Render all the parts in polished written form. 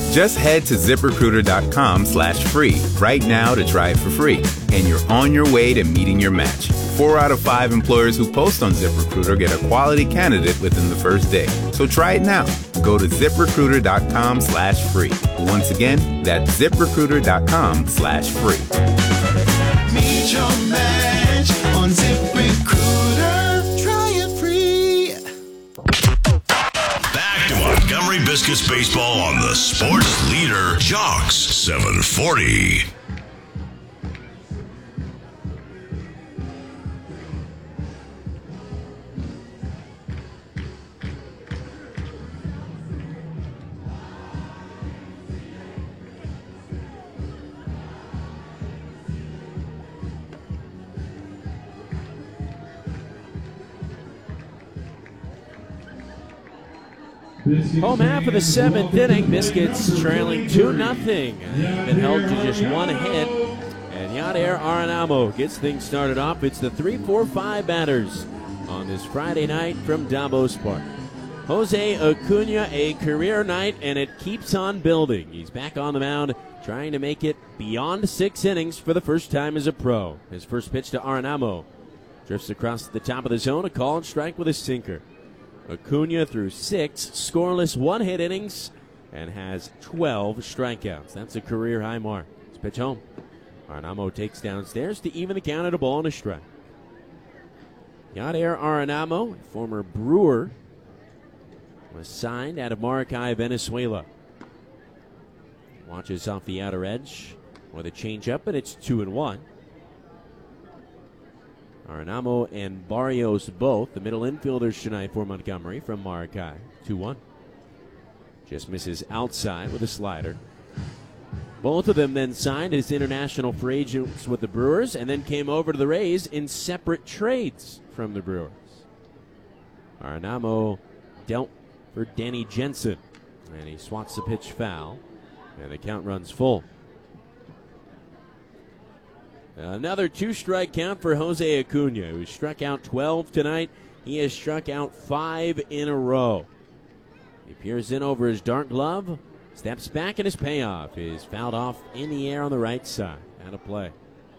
Just head to ZipRecruiter.com/free right now to try it for free. And you're on your way to meeting your match. 4 out of 5 employers who post on ZipRecruiter get a quality candidate within the first day. So try it now. Go to ZipRecruiter.com/free. Once again, that's ZipRecruiter.com/free. Meet your match on ZipRecruiter. Try it free. Back to Montgomery Biscuits baseball on the sports leader, Jocks 740. Home half of the 7th inning. Biscuits trailing 2-0. Been held to just 1 hit. And Yadier Arenamo gets things started off. It's the 3-4-5 batters on this Friday night from Davos Park. Jose Acuna, a career night, and it keeps on building. He's back on the mound, trying to make it beyond 6 innings for the first time as a pro. His first pitch to Arenamo drifts across the top of the zone, a call and strike with a sinker. Acuna threw 6 scoreless 1-hit innings and has 12 strikeouts. That's a career high mark. Let's pitch home. Arenamo takes downstairs to even the count at a ball and a strike. Yadier Arenamo, former Brewer, was signed out of Maracay, Venezuela. Watches off the outer edge with a changeup, and it's 2-1. Arenamo and Barrios both, the middle infielders tonight for Montgomery from Maracay. 2-1. Just misses outside with a slider. Both of them then signed as international free agents with the Brewers and then came over to the Rays in separate trades from the Brewers. Arenamo dealt for Danny Jensen, and he swats the pitch foul, and the count runs full. Another 2-strike count for Jose Acuna, who struck out 12 tonight. He has struck out 5 in a row. He peers in over his dark glove, steps back, and his payoff is fouled off in the air on the right side. Out of play.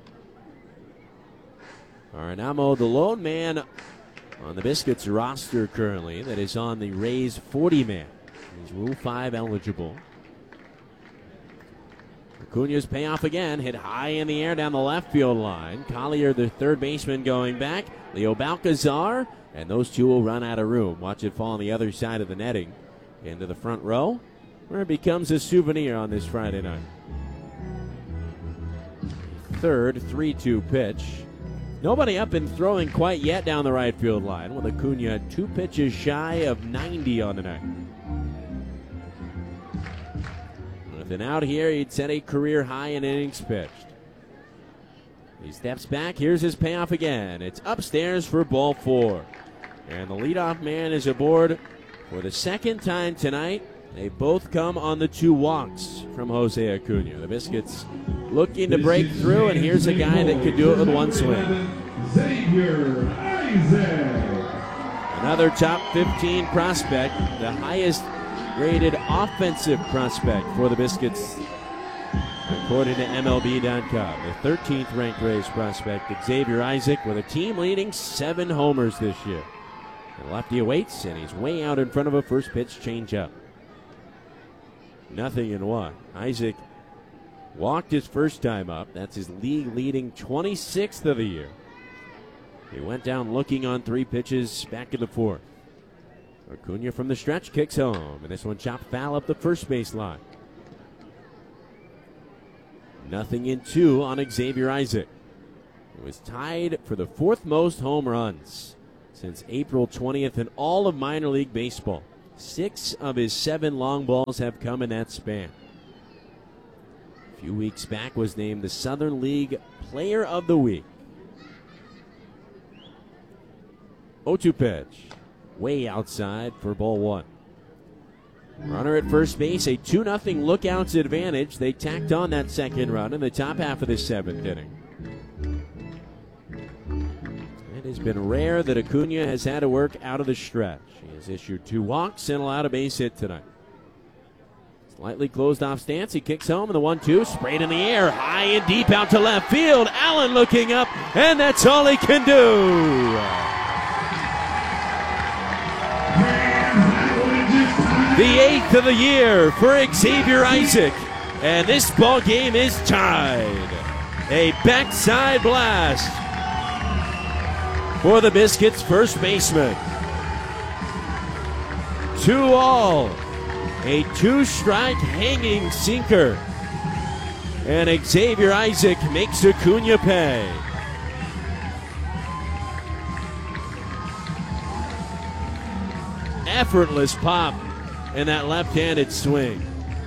Arenamo, the lone man on the Biscuits roster currently that is on the Rays 40-man. He's Rule 5 eligible. Acuna's payoff again, hit high in the air down the left field line. Collier, the third baseman, going back. Leo Balcazar, and those two will run out of room. Watch it fall on the other side of the netting into the front row, where it becomes a souvenir on this Friday night. Third 3-2 pitch. Nobody up and throwing quite yet down the right field line, with Acuna 2 pitches shy of 90 on the night. With an out here, he'd set a career high in innings pitched. He steps back. Here's his payoff again. It's upstairs for ball 4. And the leadoff man is aboard for the second time tonight. They both come on the 2 walks from Jose Acuna. The Biscuits looking to break through, and here's a guy that could do it with 1 swing. Xavier Isaac. Another top 15 prospect, the highest rated offensive prospect for the Biscuits, according to MLB.com. The 13th ranked Rays prospect, Xavier Isaac, with a team-leading 7 homers this year. The lefty awaits, and he's way out in front of a first pitch changeup. 0-1. Isaac walked his first time up. That's his league-leading 26th of the year. He went down looking on 3 pitches back in the 4th. Acuna from the stretch kicks home, and this one chopped foul up the first base line. 0-2 on Xavier Isaac. He was tied for the 4th most home runs since April 20th in all of minor league baseball. 6 of his 7 long balls have come in that span. A few weeks back was named the Southern League Player of the Week. 0-2 pitch. Way outside for ball 1. Runner at first base, a 2-0 lookouts advantage. They tacked on that second run in the top half of the 7th inning. It has been rare that Acuna has had to work out of the stretch. He has issued 2 walks and allowed a base hit tonight. Slightly closed off stance. He kicks home, and the 1-2 sprayed in the air, high and deep out to left field. Allen looking up, and that's all he can do. The 8th of the year for Xavier Isaac, and this ball game is tied. A backside blast for the Biscuits' first baseman. 2-all. A 2-strike hanging sinker. And Xavier Isaac makes Acuna pay. Effortless pop in that left-handed swing.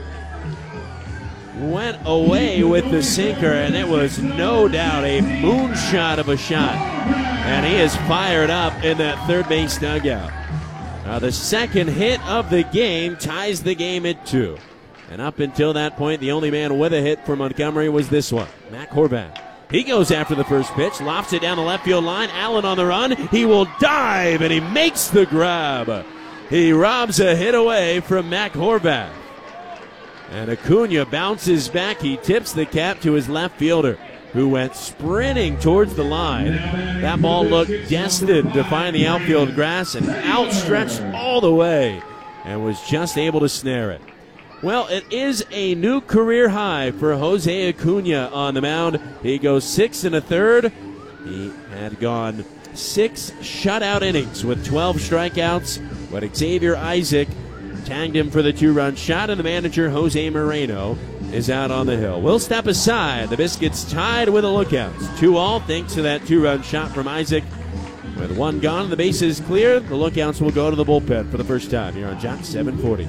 Went away with the sinker, and it was no doubt a moonshot of a shot. And he is fired up in that third base dugout. Now the second hit of the game ties the game at 2. And up until that point, the only man with a hit for Montgomery was this one, Mac Horvath. He goes after the first pitch, lofts it down the left field line. Allen on the run. He will dive, and he makes the grab. He robs a hit away from Mac Horvath. And Acuna bounces back. He tips the cap to his left fielder, who went sprinting towards the line. That ball looked destined to find the outfield grass and outstretched all the way and was just able to snare it. Well, it is a new career high for Jose Acuna on the mound. He goes 6 1/3. He had gone 6 shutout innings with 12 strikeouts, but Xavier Isaac tagged him for the 2-run shot, and the manager, Jose Moreno, is out on the hill. We'll step aside. The Biscuits tied with the Lookouts. 2-all thanks to that 2-run shot from Isaac. With 1 gone, the bases clear. The Lookouts will go to the bullpen for the first time here on Jock 740.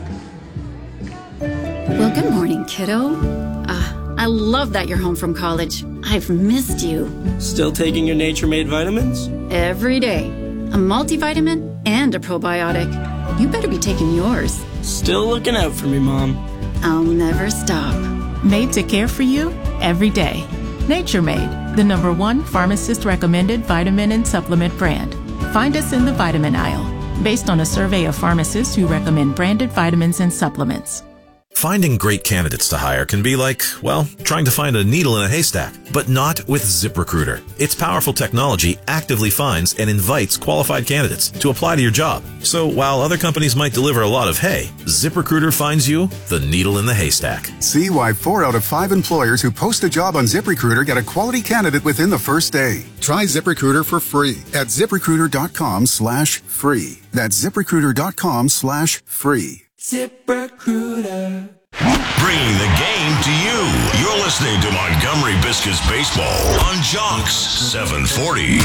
Well, good morning, kiddo. I love that you're home from college. I've missed you. Still taking your Nature Made vitamins? Every day. A multivitamin and a probiotic. You better be taking yours. Still looking out for me, Mom. I'll never stop. Made to care for you every day. Nature Made, the #1 pharmacist-recommended vitamin and supplement brand. Find us in the vitamin aisle, based on a survey of pharmacists who recommend branded vitamins and supplements. Finding great candidates to hire can be like, well, trying to find a needle in a haystack, but not with ZipRecruiter. Its powerful technology actively finds and invites qualified candidates to apply to your job. So while other companies might deliver a lot of hay, ZipRecruiter finds you the needle in the haystack. See why 4 out of 5 employers who post a job on ZipRecruiter get a quality candidate within the first day. Try ZipRecruiter for free at ZipRecruiter.com/free. That's ZipRecruiter.com/free. ZipRecruiter. Bringing the game to you. You're listening to Montgomery Biscuits Baseball on Jocks 740.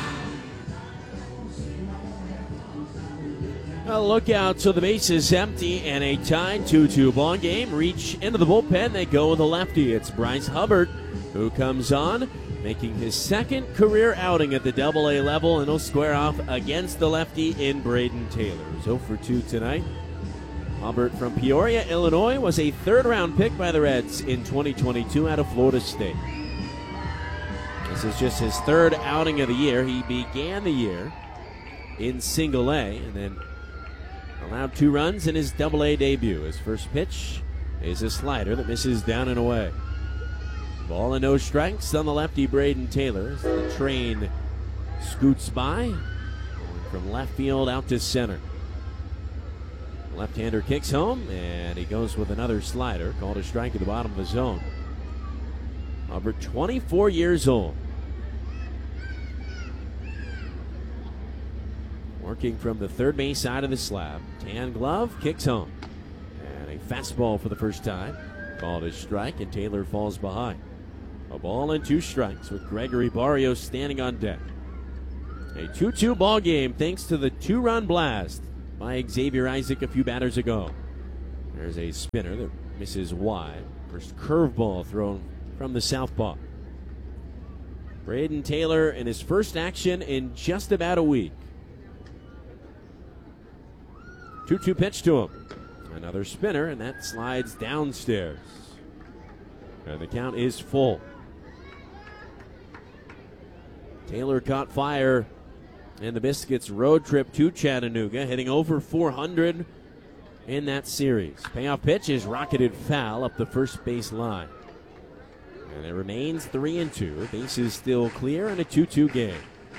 A lookout, so the base is empty and a tied 2-2 ball game. Reach into the bullpen. They go with a lefty. It's Bryce Hubbard who comes on, making his second career outing at the Double-A level, and he'll square off against the lefty in Braden Taylor. 0 for 2 tonight. Hubbard from Peoria, Illinois, was a 3rd-round pick by the Reds in 2022 out of Florida State. This is just his 3rd outing of the year. He began the year in Single-A and then allowed 2 runs in his Double-A debut. His first pitch is a slider that misses down and away. Ball and no strikes on the lefty Braden Taylor as the train scoots by, going from left field out to center. Left-hander kicks home, and he goes with another slider, called a strike at the bottom of the zone. Hubbard, 24 years old. Working from the third base side of the slab. Tan glove, kicks home. And a fastball for the first time, called a strike, and Taylor falls behind. A ball and 2 strikes with Gregory Barrios standing on deck. A 2-2 ball game thanks to the 2-run blast by Xavier Isaac a few batters ago. There's a spinner that misses wide. First curveball thrown from the southpaw. Braden Taylor in his first action in just about a week. 2-2 pitch to him. Another spinner, and that slides downstairs. And the count is full. Taylor caught fire in the Biscuits road trip to Chattanooga, hitting over 400 in that series. Payoff pitch is rocketed foul up the first base line. And it remains 3-2. Bases still clear in a 2-2 game.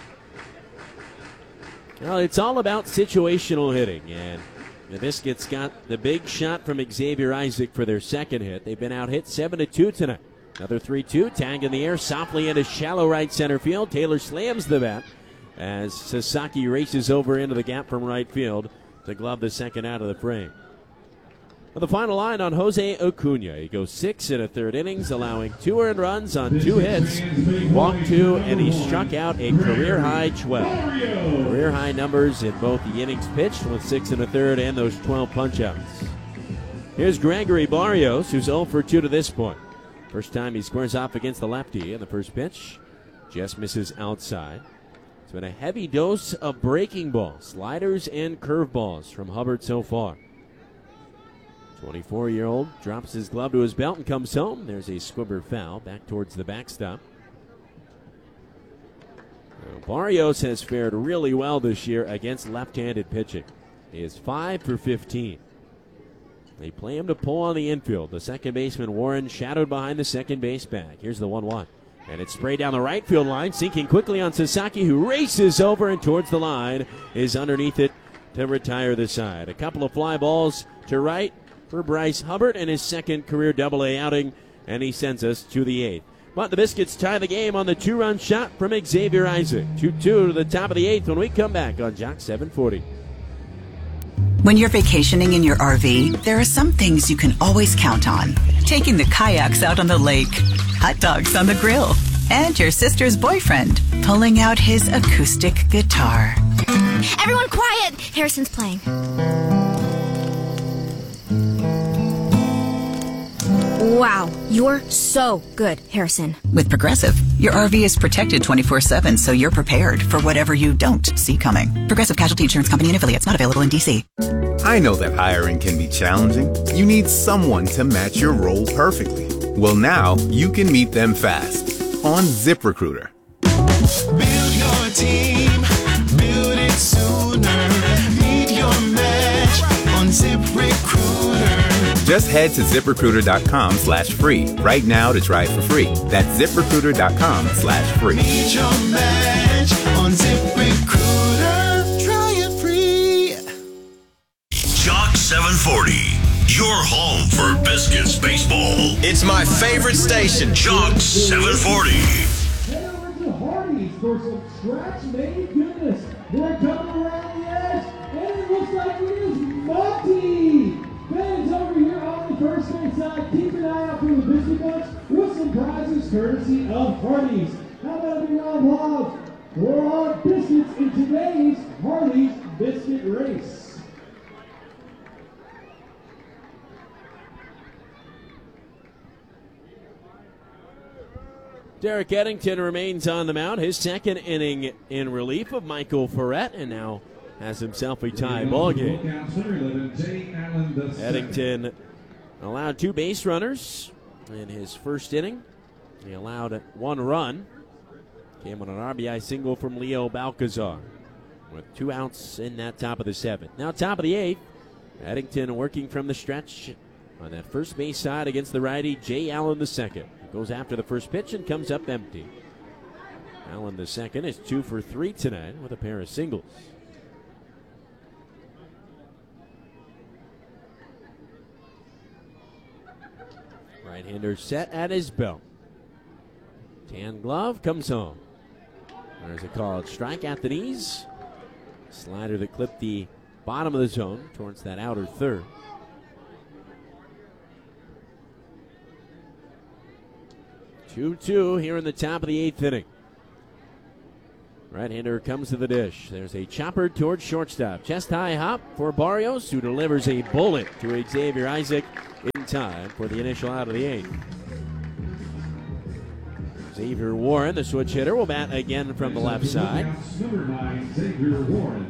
Well, it's all about situational hitting, and the Biscuits got the big shot from Xavier Isaac for their second hit. They've been out hit 7-2 tonight. Another 3-2, tag in the air, softly into shallow right center field. Taylor slams the bat as Sasaki races over into the gap from right field to glove the second out of the frame. Well, the final line on Jose Acuna. He goes 6 1/3 innings, allowing 2 earned runs on 2 hits, walked 2, and he struck out a career-high 12. Career-high numbers in both the innings pitched with 6 1/3 and those 12 punch-outs. Here's Gregory Barrios, who's 0 for 2 to this point. First time he squares off against the lefty in the first pitch. Just misses outside. It's been a heavy dose of breaking balls, sliders, and curveballs from Hubbard so far. 24-year-old drops his glove to his belt and comes home. There's a squibber foul back towards the backstop. Barrios has fared really well this year against left-handed pitching. He is 5 for 15. They play him to pull on the infield. The second baseman, Warren, shadowed behind the second base bag. Here's the 1-1. And it's sprayed down the right field line, sinking quickly on Sasaki, who races over and towards the line, is underneath it to retire the side. A couple of fly balls to right for Bryce Hubbard in his second career Double-A outing, and he sends us to the 8th. But the Biscuits tie the game on the 2-run shot from Xavier Isaac. 2-2 to the top of the 8th when we come back on Jock 740. When you're vacationing in your RV, there are some things you can always count on. Taking the kayaks out on the lake, hot dogs on the grill, and your sister's boyfriend pulling out his acoustic guitar. Everyone quiet! Harrison's playing. Wow, you're so good, Harrison. With Progressive, your RV is protected 24/7, so you're prepared for whatever you don't see coming. Progressive Casualty Insurance Company and affiliates, not available in D.C. I know that hiring can be challenging. You need someone to match your role perfectly. Well, now you can meet them fast on ZipRecruiter. Build your team, build it sooner. Meet your match on ZipRecruiter. Just head to ZipRecruiter.com/free right now to try it for free. That's ZipRecruiter.com/free. Meet your match on ZipRecruiter. Try it free. Jock 740. Your home for Biscuits baseball. It's my favorite station. Jock 740. Head over to Hardee's for some scratch-made goodness. They're coming around the edge, and it looks like it is Monty. Fans over here on the first base side, keep an eye out for the Biscuit Bunch with some prizes courtesy of Hardee's. How about a big round of applause for our Biscuits in today's Hardee's Biscuit Race. Derek Eddington remains on the mound. His second inning in relief of Michael Ferret, and now has himself a tie ball game. Eddington allowed 2 base runners in his first inning. He allowed 1 run. Came on an RBI single from Leo Balcazar with 2 outs in that top of the 7th. Now top of the 8th, Eddington working from the stretch on that first base side against the righty Jay Allen II. Goes after the first pitch and comes up empty. Allen II is 2 for 3 tonight with a pair of singles. Right-hander set at his belt. Tan glove comes home. There's a called strike at the knees. Slider that clipped the bottom of the zone towards that outer third. 2-2 here in the top of the 8th inning. Right-hander comes to the dish. There's a chopper towards shortstop. Chest-high hop for Barrios, who delivers a bullet to Xavier Isaac in time for the initial out of the 8th. Xavier Warren, the switch hitter, will bat again from the left side. Number 9, Xavier Warren.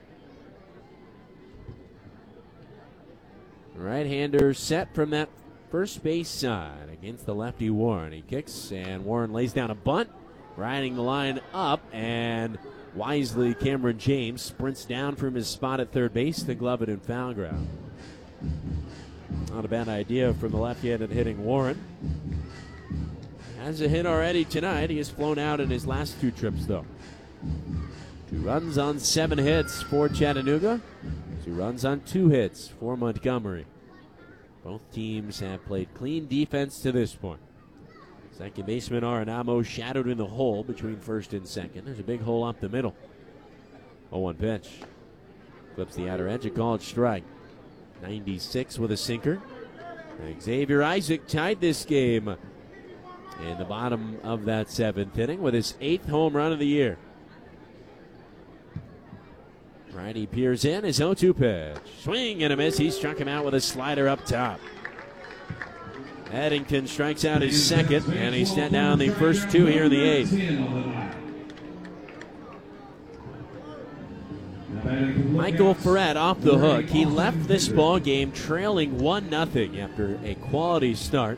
Right-hander set from that first base side against the lefty Warren. He kicks, and Warren lays down a bunt, riding the line up, and wisely Cameron James sprints down from his spot at third base to glove it in foul ground. Not a bad idea from the left-handed hitting Warren. Has a hit already tonight. He has flown out in his last 2 trips, though. 2 runs on 7 hits for Chattanooga. 2 runs on 2 hits for Montgomery. Both teams have played clean defense to this point. Second baseman Arenamo shadowed in the hole between first and second. There's a big hole up the middle. 0-1 pitch. Flips the outer edge, a called strike. 96 with a sinker. And Xavier Isaac tied this game in the bottom of that 7th inning with his 8th home run of the year. Righty peers in, his 0-2 pitch. Swing and a miss. He struck him out with a slider up top. Eddington strikes out his second, and he sent down the first 2 here in the 8th. Michael Ferret off the hook. He left this ball game trailing 1-0 after a quality start.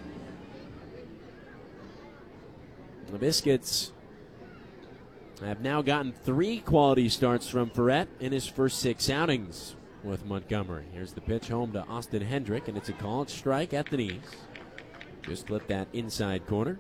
The Biscuits have now gotten 3 quality starts from Ferret in his first 6 outings with Montgomery. Here's the pitch home to Austin Hendrick, and it's a called strike at the knees. Just flipped that inside corner.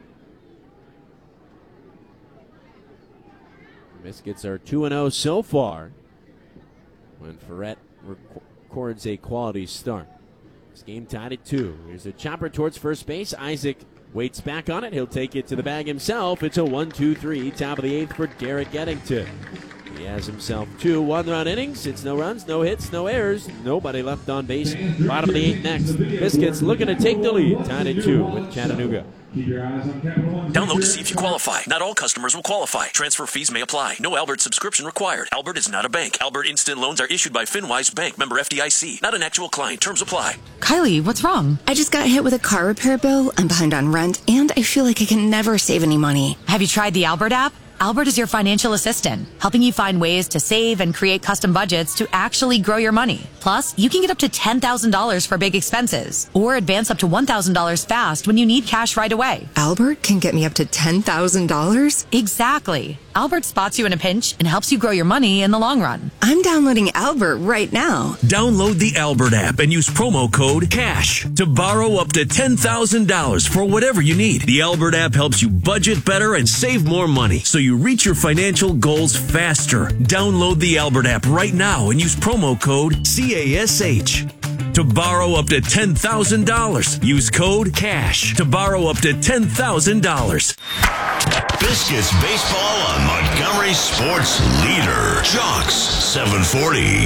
The Biscuits are 2-0 so far when Ferret records a quality start. This game tied at 2. Here's a chopper towards first base. Isaac waits back on it. He'll take it to the bag himself. It's a 1-2-3. Top of the 8th for Garrett Eddington. He has himself 2 one-run innings. It's no runs, no hits, no errors. Nobody left on base. Bottom of the 8th next. Biscuits looking to take the lead. Tied at 2 with Chattanooga. Download to see if you qualify. Not all customers will qualify. Transfer fees may apply. No Albert subscription required. Albert is not a bank. Albert Instant Loans are issued by FinWise Bank, member FDIC. Not an actual client. Terms apply. Kylie, what's wrong? I just got hit with a car repair bill. I'm behind on rent, and I feel like I can never save any money. Have you tried the Albert app? Albert is your financial assistant, helping you find ways to save and create custom budgets to actually grow your money. Plus, you can get up to $10,000 for big expenses or advance up to $1,000 fast when you need cash right away. Albert can get me up to $10,000? Exactly. Albert spots you in a pinch and helps you grow your money in the long run. I'm downloading Albert right now. Download the Albert app and use promo code CASH to borrow up to $10,000 for whatever you need. The Albert app helps you budget better and save more money so you reach your financial goals faster. Download the Albert app right now and use promo code CASH to borrow up to $10,000. Use code CASH to borrow up to $10,000. Biscuits baseball on Montgomery Sports Leader. Jocks 740.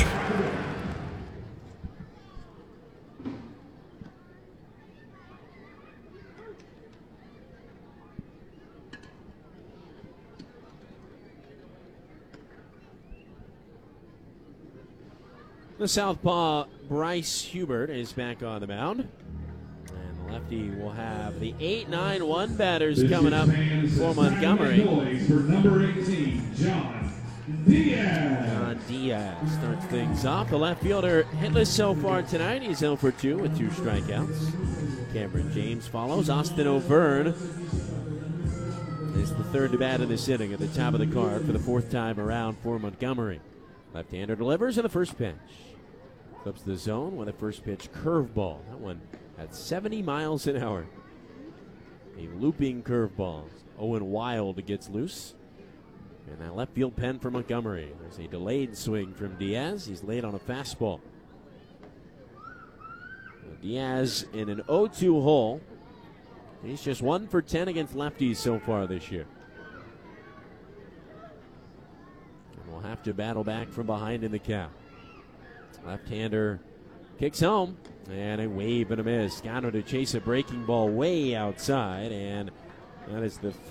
The southpaw Bryce Hubert is back on the mound. And the lefty will have the 8-9-1 batters coming up for Montgomery. For number 18, John Diaz. John Diaz starts things off. The left fielder hitless so far tonight. He's 0 for 2 with 2 strikeouts. Cameron James follows. Austin O'Verne is the third to bat in this inning at the top of the card for the 4th time around for Montgomery. Left-hander delivers in the first pitch. Flips the zone with a first pitch curveball. That one at 70 miles an hour. A looping curveball. Owen Wild gets loose. And that left field pen for Montgomery. There's a delayed swing from Diaz. He's late on a fastball. Diaz in an 0-2 hole. He's just 1 for 10 against lefties so far this year. And we'll have to battle back from behind in the count. Left-hander kicks home, and a wave and a miss. Scano to chase a breaking ball way outside, and that is the